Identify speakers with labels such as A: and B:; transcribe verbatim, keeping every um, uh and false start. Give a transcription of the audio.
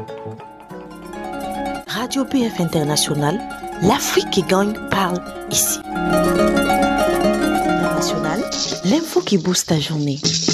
A: Radio P F International, l'Afrique qui gagne parle ici. International, l'info qui booste ta journée.